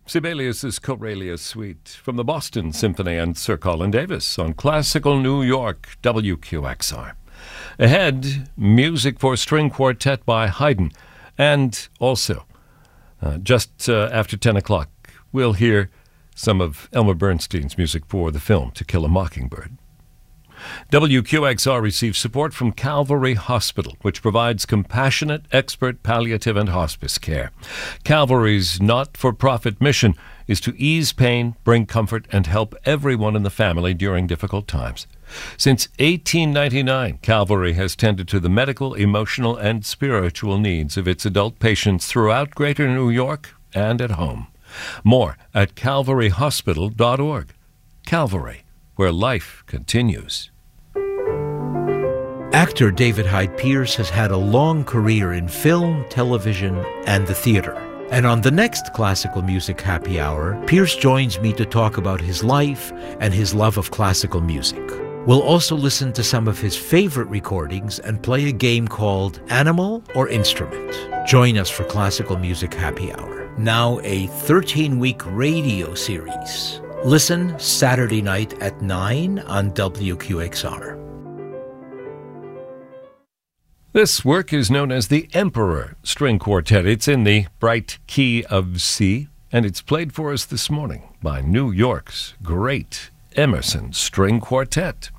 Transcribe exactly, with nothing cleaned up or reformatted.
Sibelius' Corelia Suite from the Boston Symphony and Sir Colin Davis on Classical New York, W Q X R. Ahead, music for string quartet by Haydn. And also, uh, just uh, after ten o'clock, we'll hear some of Elmer Bernstein's music for the film To Kill a Mockingbird. W Q X R receives support from Calvary Hospital, which provides compassionate, expert palliative and hospice care. Calvary's not-for-profit mission is to ease pain, bring comfort, and help everyone in the family during difficult times. Since eighteen ninety-nine, Calvary has tended to the medical, emotional, and spiritual needs of its adult patients throughout Greater New York and at home. More at calvary hospital dot org. Calvary, where life continues. Actor David Hyde Pierce has had a long career in film, television, and the theater. And on the next Classical Music Happy Hour, Pierce joins me to talk about his life and his love of classical music. We'll also listen to some of his favorite recordings and play a game called Animal or Instrument. Join us for Classical Music Happy Hour, now a thirteen-week radio series. Listen Saturday night at nine on W Q X R. This work is known as the Emperor String Quartet. It's in the bright key of C, and it's played for us this morning by New York's great Emerson String Quartet.